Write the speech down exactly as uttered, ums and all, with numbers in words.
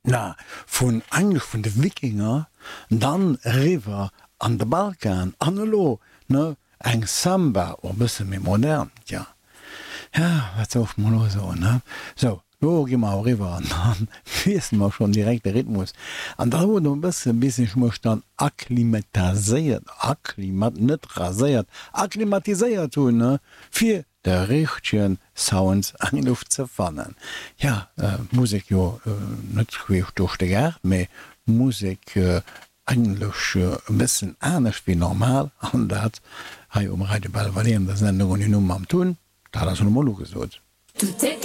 Na, vun eigentlich vun de Wikinger, dann River an de Balkan, anlo, ne, eng Samba o bësse mé modern, ja. Ja, wat souf man lo so, ne? So, lo gimmer a River an, dann wiessen wir schon direkt den Rhythmus. An da wo no bësse bis ich mocht dann akklimatiséiert, akklimat, net rasiert, akklimatiséiert hun, ne, fir der richtigen Sounds an die Luft zu fannen. Ja, äh, Musik jo äh, net queef durch de Gerd, méi Musik äh, eigentlich äh, ein bisschen ernst wie normal, an dat ha um Radio Belvalien der Sendung und die Nummer am tun, da hat er schon mal gesot.